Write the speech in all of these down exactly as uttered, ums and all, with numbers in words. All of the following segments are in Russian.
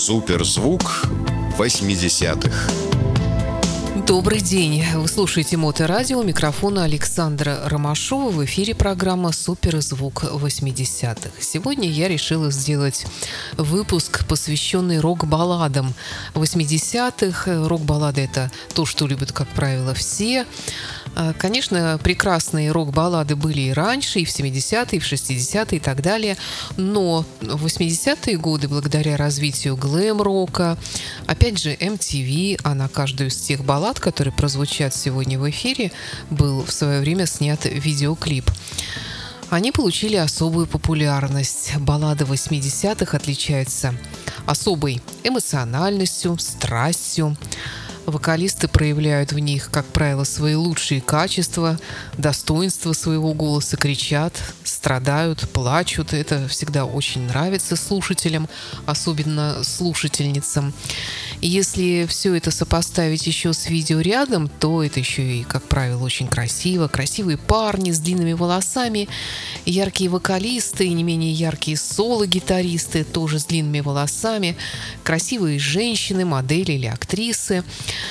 Суперзвук восьмидесятых. Добрый день. Вы слушаете Моторадио. У микрофона Александра Ромашова. В эфире программа «Суперзвук восьмидесятых». Сегодня я решила сделать выпуск, посвященный рок-балладам восьмидесятых. Рок-баллады — это то, что любят, как правило, все. Конечно, прекрасные рок-баллады были и раньше, и в семидесятые, и в шестидесятые и так далее. Но в восьмидесятые годы, благодаря развитию глэм-рока, опять же, эм ти ви, а на каждую из тех баллад, которые прозвучат сегодня в эфире, был в свое время снят видеоклип. Они получили особую популярность. Баллады восьмидесятых отличаются особой эмоциональностью, страстью. Вокалисты проявляют в них, как правило, свои лучшие качества, достоинства своего голоса, кричат, страдают, плачут. Это всегда очень нравится слушателям, особенно слушательницам. И если все это сопоставить еще с видео рядом, то это еще и, как правило, очень красиво. Красивые парни с длинными волосами, яркие вокалисты, и не менее яркие соло-гитаристы, тоже с длинными волосами, красивые женщины, модели или актрисы.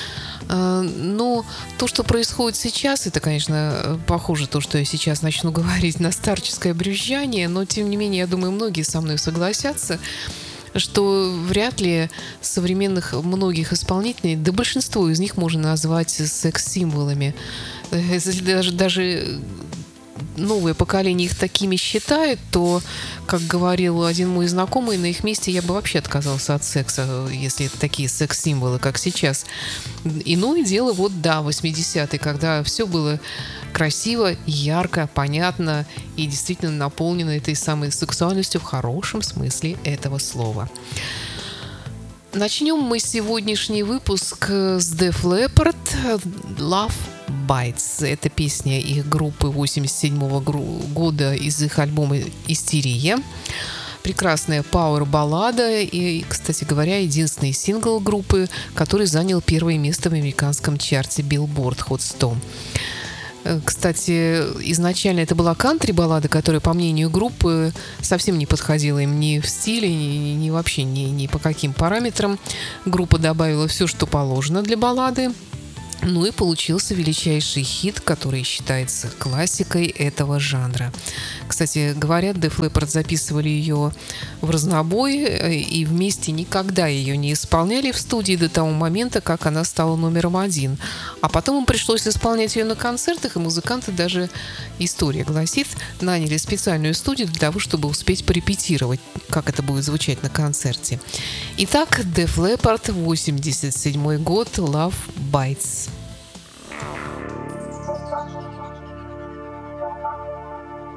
Но то, что происходит сейчас, это, конечно, похоже то, что я сейчас начну говорить, на старческое брюзжание, но, тем не менее, я думаю, многие со мной согласятся, что вряд ли современных многих исполнителей, да большинство из них можно назвать секс-символами. Даже, даже новое поколение их такими считает, то, как говорил один мой знакомый, на их месте я бы вообще отказался от секса, если это такие секс-символы, как сейчас. Иное дело, вот да, восьмидесятые, когда все было красиво, ярко, понятно и действительно наполнено этой самой сексуальностью в хорошем смысле этого слова. Начнем мы сегодняшний выпуск с Def Leppard «Love Bites». Это песня их группы восемьдесят седьмого года из их альбома «Истерия». Прекрасная пауэр-баллада и, кстати говоря, единственный сингл группы, который занял первое место в американском чарте Billboard Hot сто. Кстати, изначально это была кантри-баллада, которая, по мнению группы, совсем не подходила им ни в стиле, ни, ни вообще ни, ни по каким параметрам. Группа добавила все, что положено для баллады. Ну и получился величайший хит, который считается классикой этого жанра. Кстати, говорят, Def Leppard записывали ее в разнобой и вместе никогда ее не исполняли в студии до того момента, как она стала номером один. А потом им пришлось исполнять ее на концертах, и музыканты даже, история гласит, наняли специальную студию для того, чтобы успеть порепетировать, как это будет звучать на концерте. Итак, Def Leppard, восемьдесят седьмой год, «Love Bites».